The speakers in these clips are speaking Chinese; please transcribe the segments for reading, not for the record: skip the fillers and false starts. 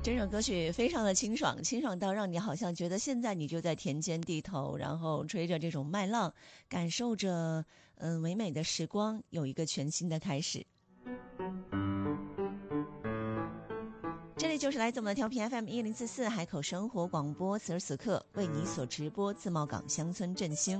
这首歌曲非常的清爽，清爽到让你好像觉得现在你就在田间地头，然后吹着这种麦浪，感受着唯美的时光，有一个全新的开始。这里就是来自我们的调频 FM1044 海口生活广播，此时此刻为你所直播自贸港乡村振兴。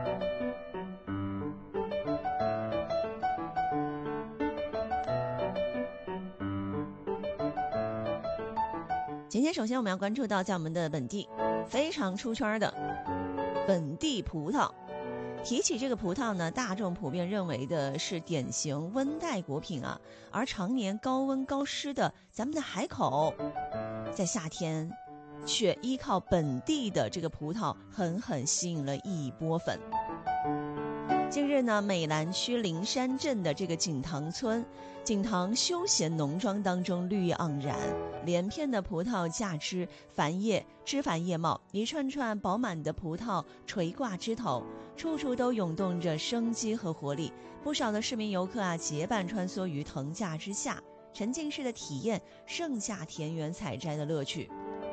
今天首先我们要关注到在我们的本地非常出圈的本地葡萄。提起这个葡萄呢，大众普遍认为的是典型温带果品啊，而常年高温高湿的咱们的海口，在夏天却依靠本地的这个葡萄狠狠吸引了一波粉。近日呢，美兰区灵山镇的这个景塘村景塘休闲农庄当中绿意盎然，连片的葡萄架枝繁叶，枝繁叶茂，一串串饱满的葡萄垂挂枝头，处处都涌动着生机和活力。不少的市民游客啊，结伴穿梭于藤架之下，沉浸式的体验盛夏田园采摘的乐趣。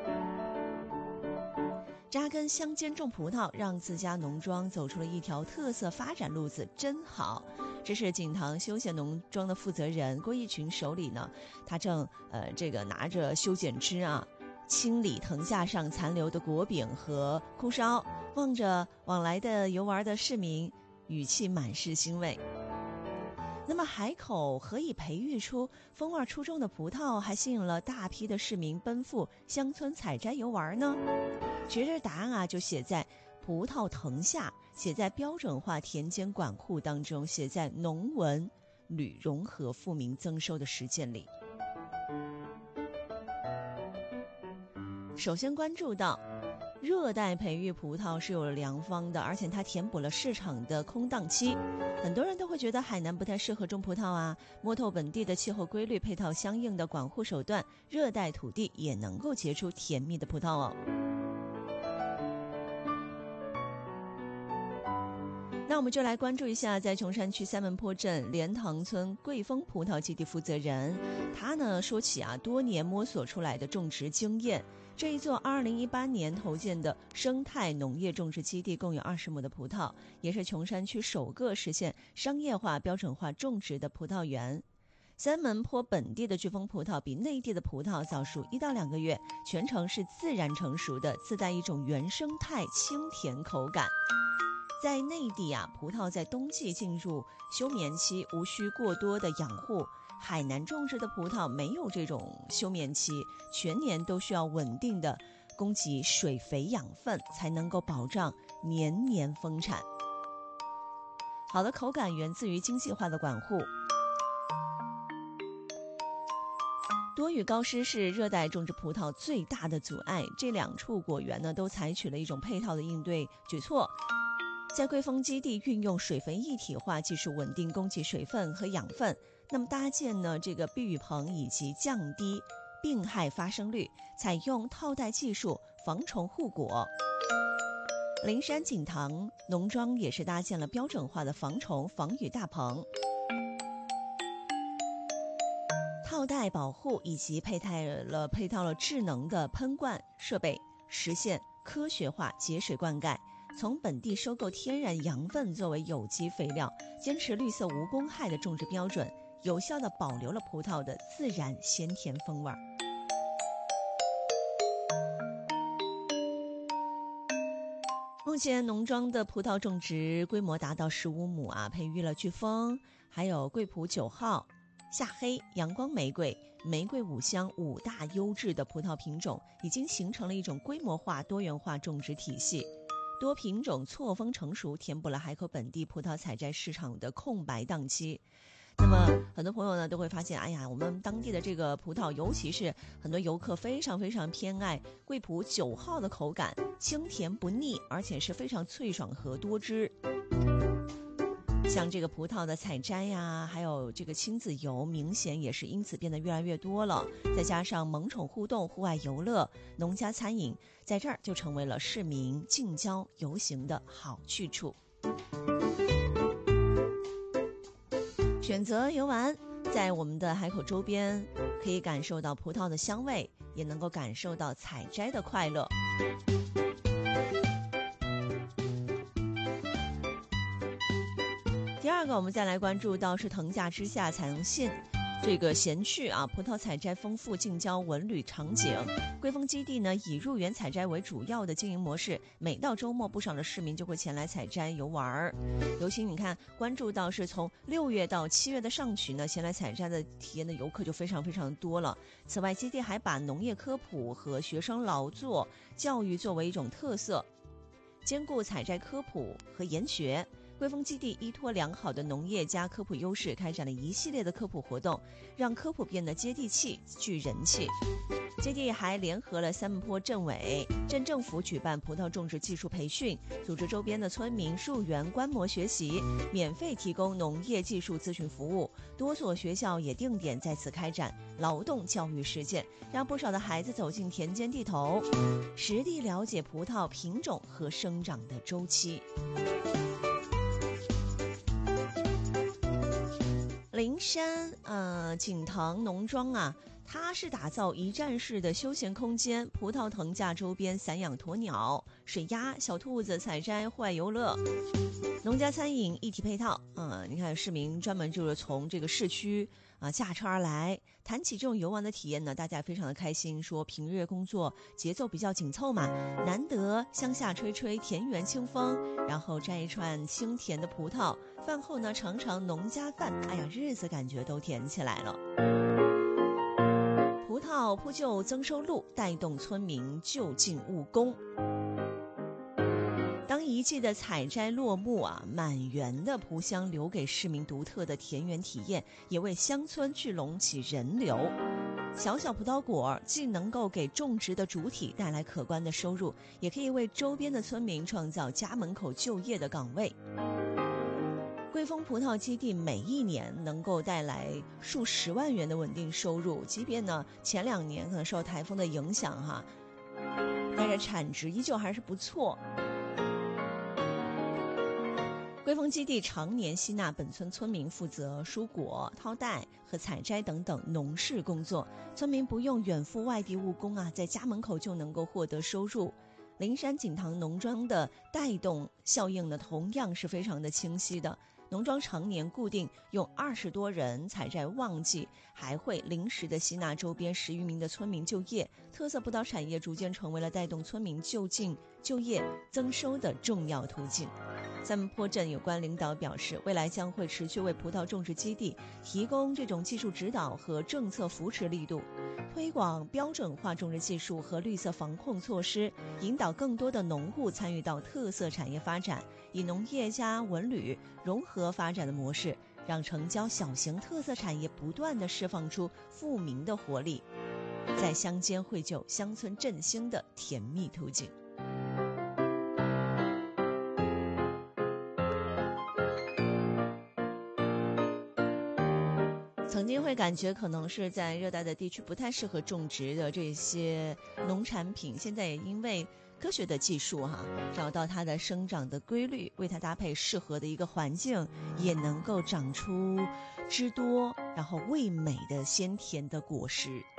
扎根乡间种葡萄，让自家农庄走出了一条特色发展路子，真好。这是景塘休闲农庄的负责人郭义群手里呢，他正拿着修剪枝啊，清理藤架上残留的果柄和枯梢，望着往来的游玩的市民，语气满是欣慰。那么海口何以培育出风味出众的葡萄，还吸引了大批的市民奔赴乡村采摘游玩呢？其实答案啊，就写在葡萄藤下，写在标准化田间管库当中，写在农文旅融合富民增收的实践里。首先关注到热带培育葡萄是有良方的，而且它填补了市场的空档期。很多人都会觉得海南不太适合种葡萄啊，摸透本地的气候规律，配套相应的管护手段，热带土地也能够结出甜蜜的葡萄哦。那我们就来关注一下，在琼山区三门坡镇莲塘村桂丰葡萄基地负责人，他呢说起啊，多年摸索出来的种植经验。这一座2018年投建的生态农业种植基地共有20亩的葡萄，也是琼山区首个实现商业化标准化种植的葡萄园。三门坡本地的巨峰葡萄比内地的葡萄早熟1到2个月，全程是自然成熟的，自带一种原生态清甜口感。在内地啊，葡萄在冬季进入休眠期，无需过多的养护。海南种植的葡萄没有这种休眠期，全年都需要稳定的供给水肥养分，才能够保障年年丰产。好的口感源自于精细化的管护。多雨高湿是热带种植葡萄最大的阻碍，这2处果园呢都采取了一种配套的应对举措。在桂丰基地运用水肥一体化技术，稳定供给水分和养分。那么搭建呢这个避雨棚，以及降低病害发生率，采用套袋技术防虫护果。灵山景塘农庄也是搭建了标准化的防虫防雨大棚，套袋保护以及配套了智能的喷灌设备，实现科学化节水灌溉。从本地收购天然羊粪作为有机肥料，坚持绿色无公害的种植标准，有效地保留了葡萄的自然鲜甜风味。目前农庄的葡萄种植规模达到15亩啊，培育了巨峰，还有桂浦9号、夏黑、阳光玫瑰、玫瑰5香5大优质的葡萄品种，已经形成了一种规模化多元化种植体系。多品种错峰成熟，填补了海口本地葡萄采摘市场的空白档期。那么很多朋友呢都会发现，哎呀，我们当地的这个葡萄，尤其是很多游客非常非常偏爱桂浦9号的口感，清甜不腻，而且是非常脆爽和多汁。像这个葡萄的采摘呀，还有这个亲子游，明显也是因此变得越来越多了。再加上萌宠互动、户外游乐、农家餐饮，在这儿就成为了市民近郊游行的好去处。选择游玩， 在我们的海口周边，可以感受到葡萄的香味，也能够感受到采摘的快乐。第二个，我们再来关注到是藤架之下才能信。这个闲趣啊，葡萄采摘丰富，近郊文旅场景。桂峰基地呢，以入园采摘为主要的经营模式，每到周末，不少的市民就会前来采摘游玩。尤其你看，关注到是从6月到7月的上旬呢，前来采摘的体验的游客就非常非常多了。此外，基地还把农业科普和学生劳作教育作为一种特色，兼顾采摘科普和研学。桂峰基地依托良好的农业加科普优势，开展了一系列的科普活动，让科普变得接地气、具人气。基地还联合了三门坡镇委、镇政府举办葡萄种植技术培训，组织周边的村民入园观摩学习，免费提供农业技术咨询服务。多所学校也定点在此开展劳动教育实践，让不少的孩子走进田间地头，实地了解葡萄品种和生长的周期。灵山锦堂农庄啊，它是打造一站式的休闲空间，葡萄藤架周边散养鸵鸟、水鸭、小兔子采摘户外游乐，农家餐饮一体配套。你看市民专门就是从这个市区驾车而来。谈起这种游玩的体验呢，大家非常的开心，说平日工作节奏比较紧凑嘛，难得乡下吹吹田园清风，然后摘一串清甜的葡萄，饭后呢尝尝农家饭，哎呀，日子感觉都甜起来了。葡萄铺就增收入，带动村民就近务工。当一季的采摘落幕满园的葡香留给市民独特的田园体验，也为乡村聚拢起人流。小小葡萄果既能够给种植的主体带来可观的收入，也可以为周边的村民创造家门口就业的岗位。桂峰葡萄基地每一年能够带来数十万元的稳定收入，即便呢前2年可能受台风的影响但是产值依旧还是不错。桂峰基地常年吸纳本村村民，负责蔬果、套袋和采摘等等农事工作，村民不用远赴外地务工在家门口就能够获得收入。灵山锦堂农庄的带动效应呢，同样是非常的清晰的。农庄常年固定用20多人采摘，旺季还会临时的吸纳周边10余名的村民就业。特色葡萄产业逐渐成为了带动村民就近就业增收的重要途径。三门坡镇有关领导表示，未来将会持续为葡萄种植基地提供这种技术指导和政策扶持力度，推广标准化种植技术和绿色防控措施，引导更多的农户参与到特色产业发展，以农业加文旅融合发展的模式，让城郊小型特色产业不断地释放出富民的活力，在乡间绘就乡村振兴的甜蜜途径。曾经会感觉可能是在热带的地区不太适合种植的这些农产品，现在也因为科学的技术找到它的生长的规律，为它搭配适合的一个环境，也能够长出汁多然后味美的鲜甜的果实。